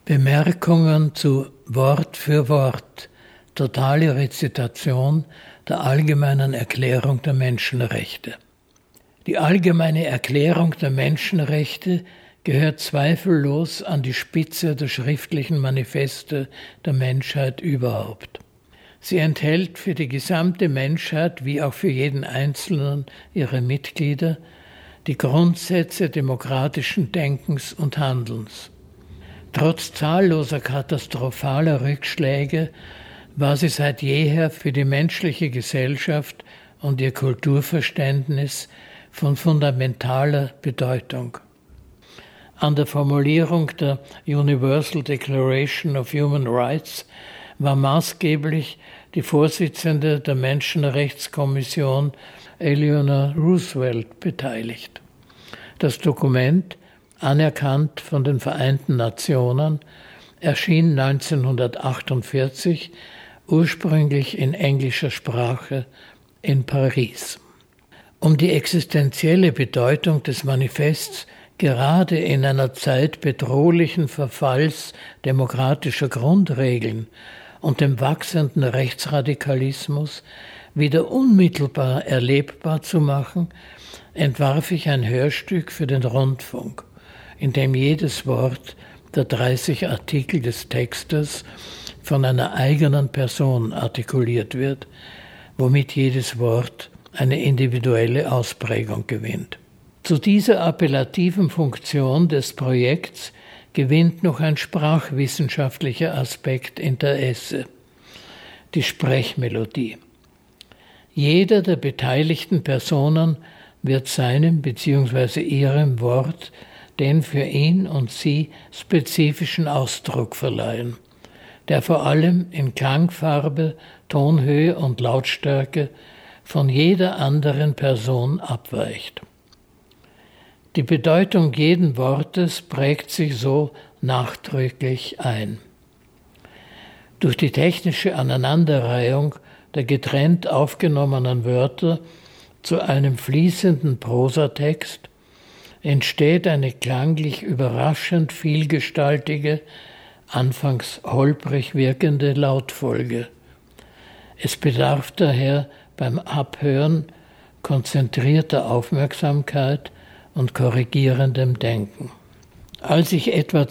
Bemerkungen zu Wort für Wort, totale Rezitation der Allgemeinen Erklärung der Menschenrechte. Die Allgemeine Erklärung der Menschenrechte gehört zweifellos an die Spitze der schriftlichen Manifeste der Menschheit überhaupt. Sie enthält für die gesamte Menschheit wie auch für jeden Einzelnen ihrer Mitglieder die Grundsätze demokratischen Denkens und Handelns. Trotz zahlloser katastrophaler Rückschläge war sie seit jeher für die menschliche Gesellschaft und ihr Kulturverständnis von fundamentaler Bedeutung. An der Formulierung der Universal Declaration of Human Rights war maßgeblich die Vorsitzende der Menschenrechtskommission Eleanor Roosevelt beteiligt. Das Dokument, anerkannt von den Vereinten Nationen, erschien 1948, ursprünglich in englischer Sprache, in Paris. Um die existenzielle Bedeutung des Manifests gerade in einer Zeit bedrohlichen Verfalls demokratischer Grundregeln und dem wachsenden Rechtsradikalismus wieder unmittelbar erlebbar zu machen, entwarf ich ein Hörstück für den Rundfunk, in dem jedes Wort der 30 Artikel des Textes von einer eigenen Person artikuliert wird, womit jedes Wort eine individuelle Ausprägung gewinnt. Zu dieser appellativen Funktion des Projekts gewinnt noch ein sprachwissenschaftlicher Aspekt Interesse: die Sprechmelodie. Jeder der beteiligten Personen wird seinem bzw. ihrem Wort den für ihn und sie spezifischen Ausdruck verleihen, der vor allem in Klangfarbe, Tonhöhe und Lautstärke von jeder anderen Person abweicht. Die Bedeutung jeden Wortes prägt sich so nachdrücklich ein. Durch die technische Aneinanderreihung der getrennt aufgenommenen Wörter zu einem fließenden Prosatext entsteht eine klanglich überraschend vielgestaltige, anfangs holprig wirkende Lautfolge. Es bedarf daher beim Abhören konzentrierter Aufmerksamkeit und korrigierendem Denken. Als ich etwa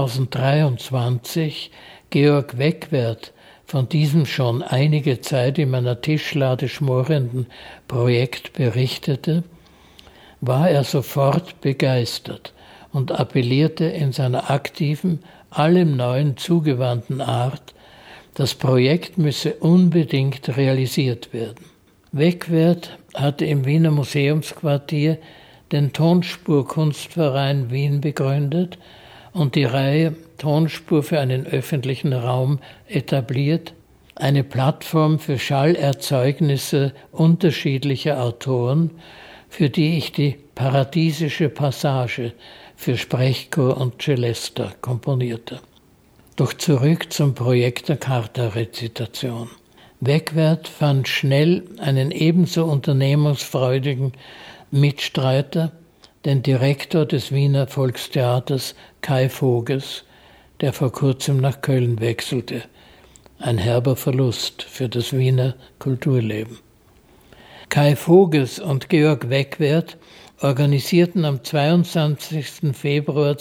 2023 Georg Wegwert von diesem schon einige Zeit in meiner Tischlade schmorenden Projekt berichtete, war er sofort begeistert und appellierte in seiner aktiven, allem Neuen zugewandten Art, das Projekt müsse unbedingt realisiert werden. Wegwert hatte im Wiener Museumsquartier den Tonspurkunstverein Wien begründet und die Reihe Tonspur für einen öffentlichen Raum etabliert, eine Plattform für Schallerzeugnisse unterschiedlicher Autoren, für die ich die Paradiesische Passage für Sprechchor und Celesta komponierte. Doch zurück zum Projekt der Charta-Rezitation. Wegwert fand schnell einen ebenso unternehmungsfreudigen Mitstreiter, den Direktor des Wiener Volkstheaters Kai Voges, der vor kurzem nach Köln wechselte. Ein herber Verlust für das Wiener Kulturleben. Kai Voges und Georg Wegwert organisierten am 22. Februar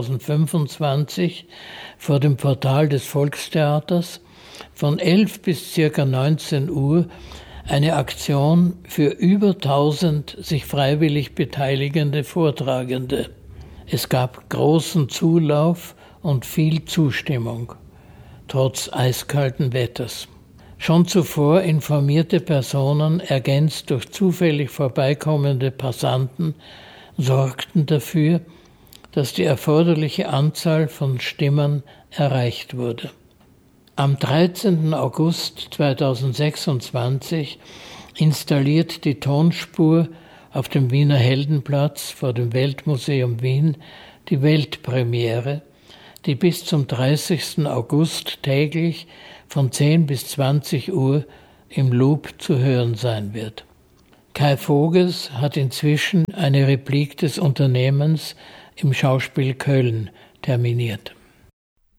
2025 vor dem Portal des Volkstheaters von 11 bis ca. 19 Uhr eine Aktion für über 1000 sich freiwillig beteiligende Vortragende. Es gab großen Zulauf und viel Zustimmung, trotz eiskalten Wetters. Schon zuvor informierte Personen, ergänzt durch zufällig vorbeikommende Passanten, sorgten dafür, dass die erforderliche Anzahl von Stimmen erreicht wurde. Am 13. August 2026 installiert die Tonspur auf dem Wiener Heldenplatz vor dem Weltmuseum Wien die Weltpremiere, die bis zum 30. August täglich von 10 bis 20 Uhr im Loop zu hören sein wird. Kai Voges hat inzwischen eine Replik des Unternehmens im Schauspiel Köln terminiert.